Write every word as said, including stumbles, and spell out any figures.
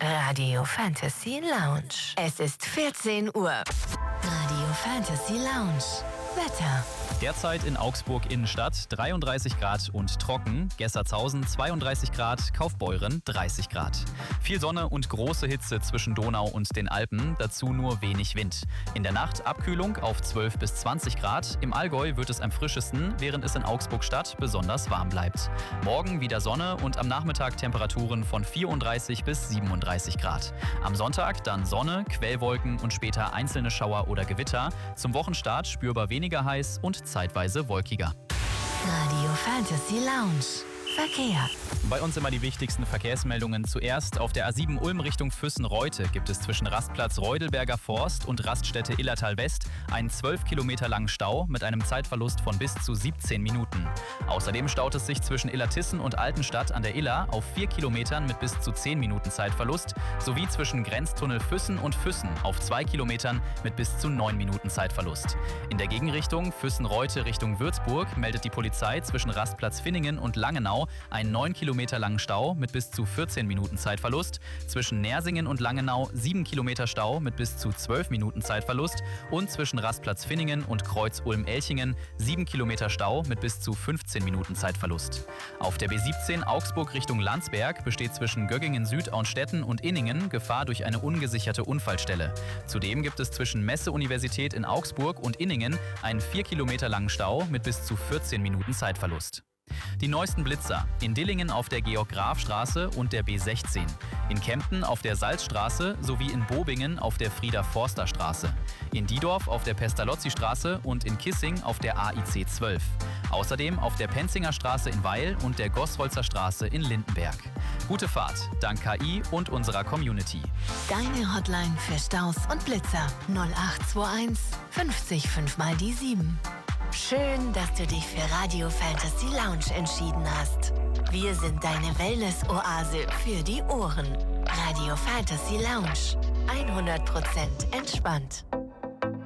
Radio Fantasy Lounge. Es ist vierzehn Uhr. Radio Fantasy Lounge. Wetter. Derzeit in Augsburg Innenstadt dreiunddreißig Grad und trocken, Gessertshausen zweiunddreißig Grad, Kaufbeuren dreißig Grad. Viel Sonne und große Hitze zwischen Donau und den Alpen, dazu nur wenig Wind. In der Nacht Abkühlung auf zwölf bis zwanzig Grad, im Allgäu wird es am frischesten, während es in Augsburg-Stadt besonders warm bleibt. Morgen wieder Sonne und am Nachmittag Temperaturen von vierunddreißig bis siebenunddreißig Grad. Am Sonntag dann Sonne, Quellwolken und später einzelne Schauer oder Gewitter. Zum Wochenstart spürbar weniger heiß und zeitweise wolkiger. Radio Fantasy Lounge. Verkehr. Bei uns immer die wichtigsten Verkehrsmeldungen. Zuerst auf der A sieben Ulm Richtung Füssen-Reute gibt es zwischen Rastplatz Reudelberger Forst und Raststätte Illertal West einen zwölf Kilometer langen Stau mit einem Zeitverlust von bis zu siebzehn Minuten. Außerdem staut es sich zwischen Illertissen und Altenstadt an der Iller auf vier Kilometern mit bis zu zehn Minuten Zeitverlust sowie zwischen Grenztunnel Füssen und Füssen auf zwei Kilometern mit bis zu neun Minuten Zeitverlust. In der Gegenrichtung Füssen-Reute Richtung Würzburg meldet die Polizei zwischen Rastplatz Finningen und Langenau einen neun Kilometer langen Stau mit bis zu vierzehn Minuten Zeitverlust, zwischen Nersingen und Langenau sieben Kilometer Stau mit bis zu zwölf Minuten Zeitverlust und zwischen Rastplatz Finningen und Kreuz Ulm-Elchingen sieben Kilometer Stau mit bis zu fünfzehn Minuten Zeitverlust. Auf der B siebzehn Augsburg Richtung Landsberg besteht zwischen Göggingen Süd, Auenstetten und Inningen Gefahr durch eine ungesicherte Unfallstelle. Zudem gibt es zwischen Messe-Universität in Augsburg und Inningen einen vier Kilometer langen Stau mit bis zu vierzehn Minuten Zeitverlust. Die neuesten Blitzer in Dillingen auf der Georg-Graf-Straße und der B sechzehn, in Kempten auf der Salzstraße sowie in Bobingen auf der Frieder-Forster-Straße, in Diedorf auf der Pestalozzi-Straße und in Kissing auf der A I C zwölf. Außerdem auf der Penzinger Straße in Weil und der Goswolzer Straße in Lindenberg. Gute Fahrt, dank K I und unserer Community. Deine Hotline für Staus und Blitzer null acht zwei eins fünfzig fünf mal die sieben. Schön, dass du dich für Radio Fantasy Lounge entschieden hast. Wir sind deine Wellness-Oase für die Ohren. Radio Fantasy Lounge. hundert Prozent entspannt.